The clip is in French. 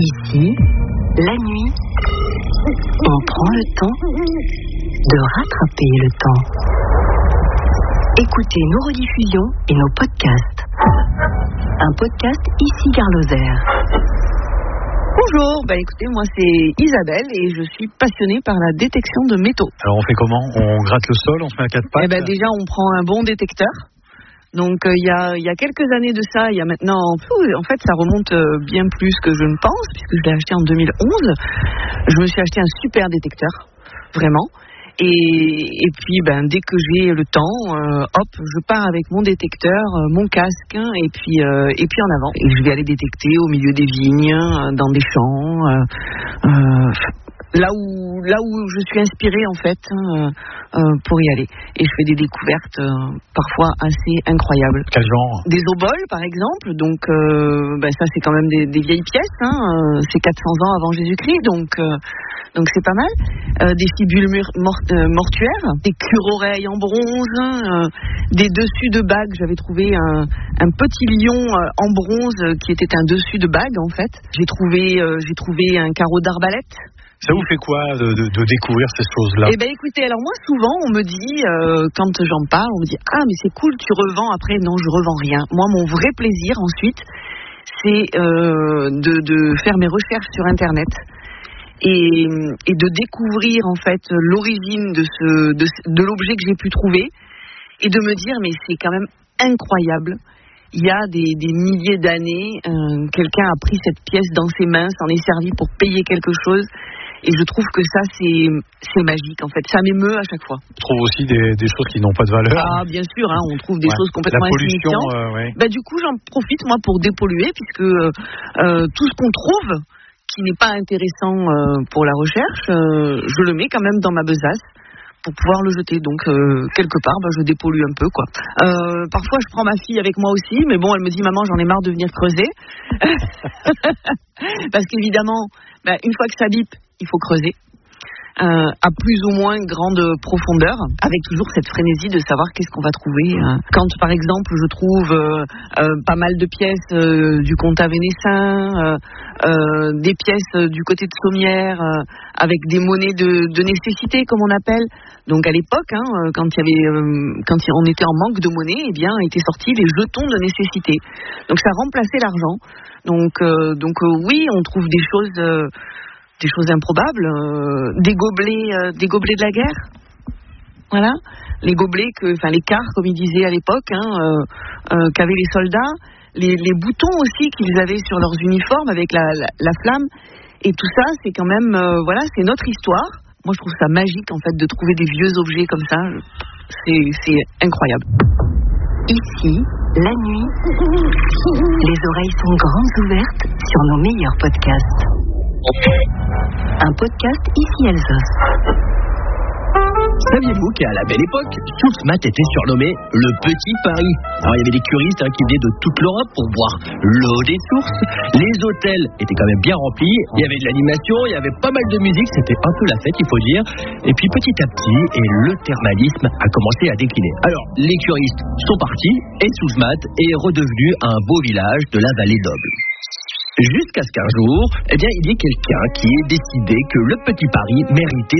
Ici, la nuit, on prend le temps de rattraper le temps. Écoutez nos rediffusions et nos podcasts. Un podcast ici Gare Lozère. Bonjour, écoutez, moi c'est Isabelle et je suis passionnée par la détection de métaux. Alors on fait comment? On gratte le sol, on se met à quatre pattes? Déjà on prend un bon détecteur. Donc il y a quelques années de ça, il y a maintenant, en fait ça remonte bien plus que je ne pense, puisque je l'ai acheté en 2011. Je me suis acheté un super détecteur, vraiment. Et puis dès que j'ai le temps, je pars avec mon détecteur, mon casque, et puis en avant. Et je vais aller détecter au milieu des vignes, dans des champs, là où je suis inspirée en fait pour y aller. Et je fais des découvertes parfois assez incroyables. Quel genre? Des oboles par exemple, donc ça c'est quand même des vieilles pièces, c'est 400 ans avant Jésus-Christ, donc c'est pas mal. Des fibules mortuaires, des cure-oreilles en bronze, des dessus de bagues. J'avais trouvé un petit lion en bronze qui était un dessus de bague en fait. J'ai trouvé un carreau d'arbalète. Ça vous fait quoi de découvrir ces choses-là? Écoutez, alors moi souvent on me dit, quand j'en parle, on me dit « Ah mais c'est cool, tu revends ». Après non, je revends rien. Moi mon vrai plaisir ensuite, c'est de faire mes recherches sur Internet et de découvrir en fait l'origine de l'objet que j'ai pu trouver et de me dire « Mais c'est quand même incroyable ». Il y a des milliers d'années, quelqu'un a pris cette pièce dans ses mains, s'en est servi pour payer quelque chose. Et je trouve que ça, c'est magique, en fait. Ça m'émeut à chaque fois. On trouve aussi des choses qui n'ont pas de valeur. Ah, bien sûr, on trouve des choses complètement insignifiantes. Du coup, j'en profite, moi, pour dépolluer, puisque tout ce qu'on trouve qui n'est pas intéressant pour la recherche, je le mets quand même dans ma besace pour pouvoir le jeter. Donc, quelque part, je dépollue un peu, quoi. Parfois, je prends ma fille avec moi aussi, mais bon, elle me dit « Maman, j'en ai marre de venir creuser. » Parce qu'évidemment, une fois que ça bip, il faut creuser. À plus ou moins grande profondeur, avec toujours cette frénésie de savoir qu'est-ce qu'on va trouver. Quand, par exemple, je trouve pas mal de pièces du comtat vénessin, des pièces du côté de Sommières, avec des monnaies de nécessité, comme on appelle. Donc à l'époque, quand on était en manque de monnaie, étaient sortis les jetons de nécessité. Donc ça remplaçait l'argent. Donc oui, on trouve des choses improbables, des gobelets de la guerre, voilà, les gobelets les quarts comme ils disaient à l'époque, qu'avaient les soldats, les boutons aussi qu'ils avaient sur leurs uniformes avec la flamme, et tout ça c'est quand même, c'est notre histoire. Moi je trouve ça magique en fait de trouver des vieux objets comme ça, c'est incroyable. Ici, la nuit, les oreilles sont grandes ouvertes sur nos meilleurs podcasts. Un podcast ici Alsace. Saviez-vous qu'à la belle époque, Sousmat était surnommé le Petit Paris? Alors il y avait des curistes qui venaient de toute l'Europe pour boire l'eau des sources. Les hôtels étaient quand même bien remplis. Il y avait de l'animation, il y avait pas mal de musique. C'était un peu la fête, il faut dire. Et puis petit à petit, le thermalisme a commencé à décliner. Alors les curistes sont partis et Sousmat est redevenu un beau village de la vallée d'Auble. Jusqu'à ce qu'un jour, il y ait quelqu'un qui ait décidé que le Petit Paris méritait